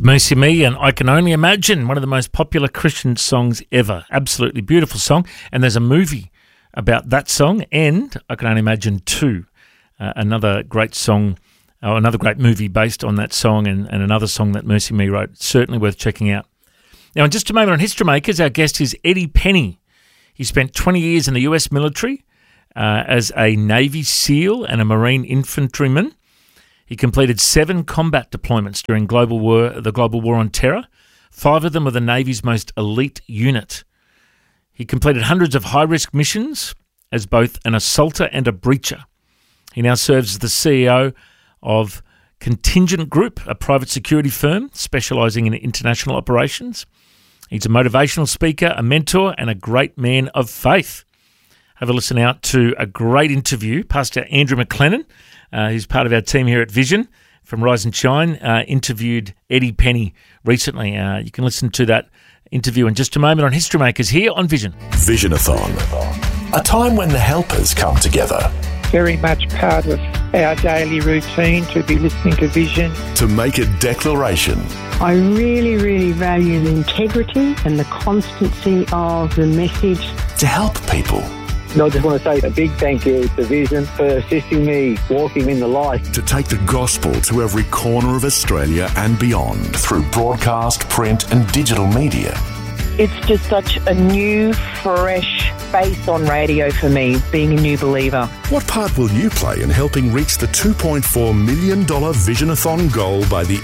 Mercy Me and I Can Only Imagine, one of the most popular Christian songs ever. Absolutely beautiful song. And there's a movie about that song and I Can Only Imagine 2, another great song, or another great movie based on that song and another song that Mercy Me wrote. Certainly worth checking out. Now, in just a moment on History Makers, our guest is Eddie Penny. He spent 20 years in the US military as a Navy SEAL and a Marine infantryman. He completed 7 combat deployments during the global war on terror. 5 of them were the Navy's most elite unit. He completed hundreds of high-risk missions as both an assaulter and a breacher. He now serves as the CEO of Contingent Group, a private security firm specialising in international operations. He's a motivational speaker, a mentor, and a great man of faith. Have a listen out to a great interview. Pastor Andrew McLennan, who's part of our team here at Vision from Rise and Shine, interviewed Eddie Penny recently. You can listen to that interview in just a moment on History Makers here on Vision. Visionathon, a time when the helpers come together. Very much part of our daily routine to be listening to Vision. To make a declaration. I really, really value the integrity and the constancy of the message. To help people. I just want to say a big thank you to Vision for assisting me walking in the light. To take the gospel to every corner of Australia and beyond through broadcast, print and digital media. It's just such a new, fresh face on radio for me, being a new believer. What part will you play in helping reach the $2.4 million Visionathon goal by the